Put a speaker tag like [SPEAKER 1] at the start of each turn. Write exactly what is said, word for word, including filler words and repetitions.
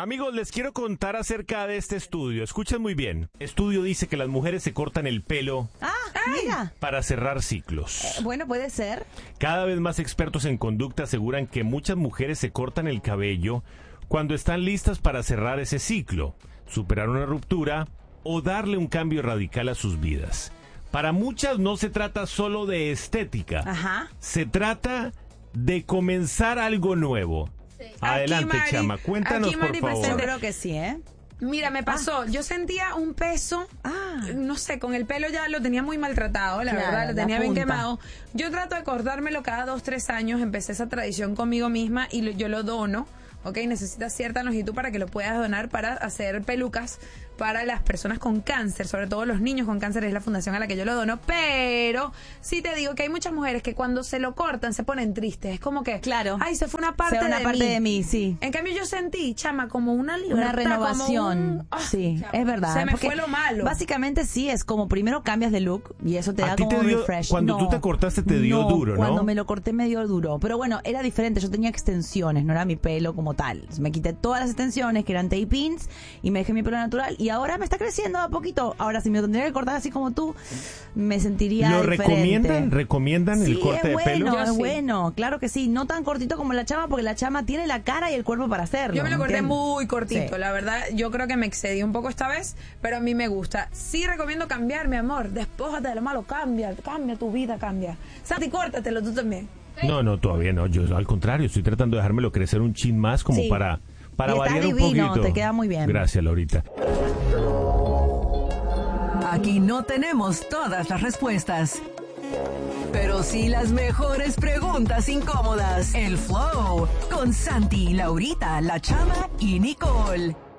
[SPEAKER 1] Amigos, les quiero contar acerca de este estudio. Escuchen muy bien. Estudio dice que las mujeres se cortan el pelo
[SPEAKER 2] Ah, mira.
[SPEAKER 1] para cerrar ciclos.
[SPEAKER 2] Eh, bueno, puede ser.
[SPEAKER 1] Cada vez más expertos en conducta aseguran que muchas mujeres se cortan el cabello cuando están listas para cerrar ese ciclo, superar una ruptura o darle un cambio radical a sus vidas. Para muchas no se trata solo de estética.
[SPEAKER 2] Ajá.
[SPEAKER 1] Se trata de comenzar algo nuevo. Adelante,
[SPEAKER 3] Aquí, Mari,
[SPEAKER 1] Chama, cuéntanos,
[SPEAKER 3] aquí, Mari,
[SPEAKER 1] por favor.
[SPEAKER 3] presente.
[SPEAKER 2] Seguro que sí, ¿eh?
[SPEAKER 3] Mira, me pasó, yo sentía un peso,
[SPEAKER 2] Ah.
[SPEAKER 3] no sé, con el pelo ya lo tenía muy maltratado, la
[SPEAKER 2] Claro,
[SPEAKER 3] verdad, lo
[SPEAKER 2] la
[SPEAKER 3] tenía bien
[SPEAKER 2] punta.
[SPEAKER 3] quemado. Yo trato de cortármelo cada dos, tres años, empecé esa tradición conmigo misma y lo- yo lo dono, ¿ok? Necesitas cierta longitud para que lo puedas donar para hacer pelucas para las personas con cáncer, sobre todo los niños con cáncer, es la fundación a la que yo lo dono, pero sí te digo que hay muchas mujeres que cuando se lo cortan se ponen tristes, es como que,
[SPEAKER 2] Claro.
[SPEAKER 3] ay, se fue una parte,
[SPEAKER 2] Sea una
[SPEAKER 3] de,
[SPEAKER 2] parte
[SPEAKER 3] mí.
[SPEAKER 2] de mí, sí.
[SPEAKER 3] En cambio yo sentí, chama, como una libertad,
[SPEAKER 2] Una renovación,
[SPEAKER 3] como un- ah,
[SPEAKER 2] sí,
[SPEAKER 3] chama,
[SPEAKER 2] es verdad.
[SPEAKER 3] Se me
[SPEAKER 2] porque
[SPEAKER 3] fue lo malo.
[SPEAKER 2] Básicamente sí, es como primero cambias de look y eso te
[SPEAKER 1] ¿A
[SPEAKER 2] da
[SPEAKER 1] ti
[SPEAKER 2] como
[SPEAKER 1] te dio-
[SPEAKER 2] refresh.
[SPEAKER 1] cuando
[SPEAKER 2] No,
[SPEAKER 1] tú te cortaste te dio
[SPEAKER 2] no,
[SPEAKER 1] duro, ¿no?
[SPEAKER 2] Cuando me lo corté me dio duro, pero bueno, era diferente, yo tenía extensiones, no era mi pelo como tal. Me quité todas las extensiones que eran tape-ins y me dejé mi pelo natural y ahora me está creciendo a poquito. Ahora si me lo tendría que cortar así como tú, me sentiría
[SPEAKER 1] ¿Lo
[SPEAKER 2] diferente.
[SPEAKER 1] recomiendan? ¿Recomiendan el
[SPEAKER 2] Sí,
[SPEAKER 1] corte
[SPEAKER 2] es
[SPEAKER 1] de
[SPEAKER 2] bueno,
[SPEAKER 1] pelo?
[SPEAKER 3] Yo
[SPEAKER 2] es
[SPEAKER 3] sí.
[SPEAKER 2] bueno, claro que sí. No tan cortito como la chama, porque la chama tiene la cara y el cuerpo para hacerlo.
[SPEAKER 3] Yo me lo corté
[SPEAKER 2] ¿entiendes?
[SPEAKER 3] muy cortito,
[SPEAKER 2] Sí.
[SPEAKER 3] la verdad. Yo creo que me excedí un poco esta vez, pero a mí me gusta. Sí recomiendo cambiar, mi amor. Despójate de lo malo, cambia, cambia tu vida, cambia. Santi, córtatelo tú también.
[SPEAKER 1] No, no, todavía no. Yo al contrario, estoy tratando de dejármelo crecer un chin más como
[SPEAKER 2] Sí.
[SPEAKER 1] para, para
[SPEAKER 2] Y estás
[SPEAKER 1] variar un
[SPEAKER 2] divino,
[SPEAKER 1] poquito.
[SPEAKER 2] te queda muy bien.
[SPEAKER 1] Gracias, Laurita.
[SPEAKER 4] Aquí no tenemos todas las respuestas, pero sí las mejores preguntas incómodas. El Flow con Santi, Laurita, La Chama y Nicole.